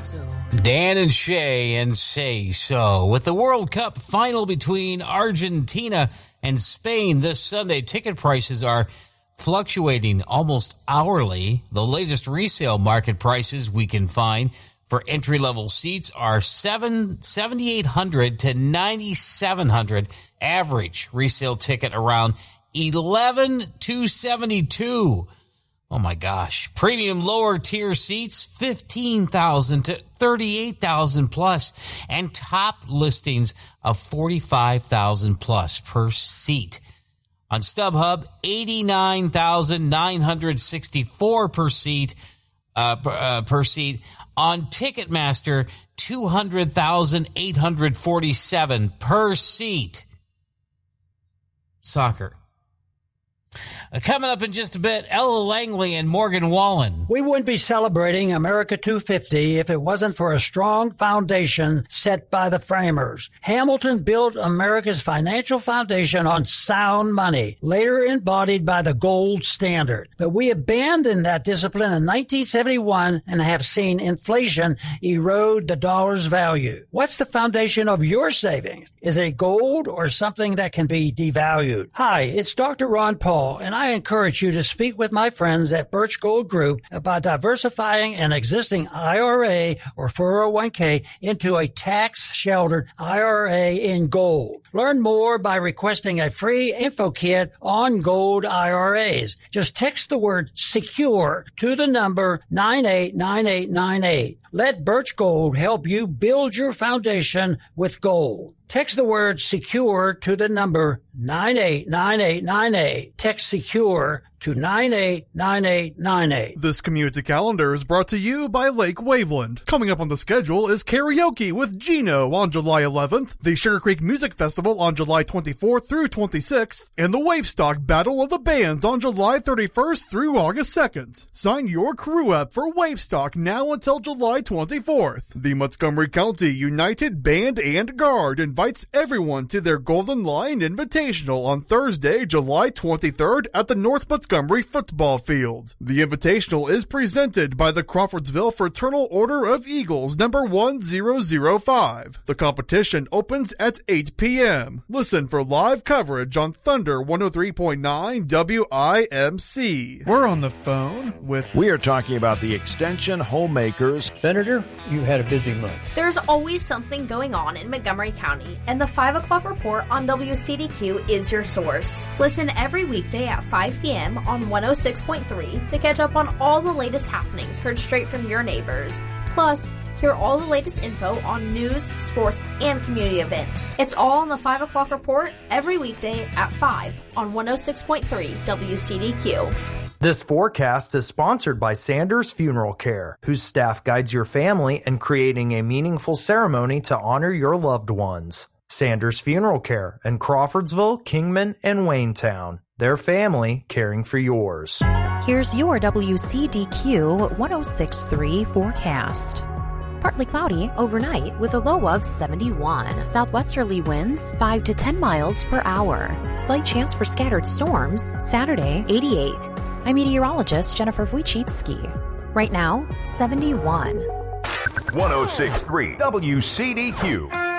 Dan and Shay and Say So. With the World Cup final between Argentina and Spain this Sunday, ticket prices are fluctuating almost hourly. The latest resale market prices we can find for entry-level seats are $7,800 to $9,700. Average resale ticket around $11,272. Oh my gosh. Premium lower tier seats, $15,000 to $38,000 plus, and top listings of $45,000 plus per seat. On StubHub, $89,964 per seat. On Ticketmaster, $200,847 per seat. Soccer. Coming up in just a bit, Ella Langley and Morgan Wallen. We wouldn't be celebrating America 250 if it wasn't for a strong foundation set by the framers. Hamilton built America's financial foundation on sound money, later embodied by the gold standard. But we abandoned that discipline in 1971 and have seen inflation erode the dollar's value. What's the foundation of your savings? Is it gold or something that can be devalued? Hi, it's Dr. Ron Paul, and I encourage you to speak with my friends at Birch Gold Group about diversifying an existing IRA or 401k into a tax-sheltered IRA in gold. Learn more by requesting a free info kit on gold IRAs. Just text the word SECURE to the number 989898. Let Birch Gold help you build your foundation with gold. Text the word SECURE to the number 989898. Text SECURE to 989898. This community calendar is brought to you by Lake Waveland. Coming up on the schedule is karaoke with Gino on July 11th, the Sugar Creek Music Festival on July 24th through 26th, and the Wavestock Battle of the Bands on July 31st through August 2nd. Sign your crew up for Wavestock now until July 24th. The Montgomery County United Band and Guard invites everyone to their Golden Lion Invitational on Thursday, July 23rd at the North Montgomery Football Field. The Invitational is presented by the Crawfordsville Fraternal Order of Eagles number 1005. The competition opens at 8 p.m. Listen for live coverage on Thunder 103.9 WIMC. We're on the phone with... We are talking about the Extension Homemakers. Senator, you had a busy month. There's always something going on in Montgomery County, and the 5 o'clock report on WCDQ is your source. Listen every weekday at 5 p.m. on 106.3 to catch up on all the latest happenings heard straight from your neighbors. Plus, hear all the latest info on news, sports, and community events. It's all on the 5 o'clock report every weekday at 5 on 106.3 WCDQ. This forecast is sponsored by Sanders Funeral Care, whose staff guides your family in creating a meaningful ceremony to honor your loved ones. Sanders Funeral Care in Crawfordsville, Kingman, and Waynetown. Their family caring for yours. Here's your WCDQ 106.3 forecast. Partly cloudy overnight with a low of 71. Southwesterly winds 5 to 10 miles per hour. Slight chance for scattered storms. Saturday, 88. I'm meteorologist Jennifer Wojcicki. Right now, 71. 106.3 WCDQ.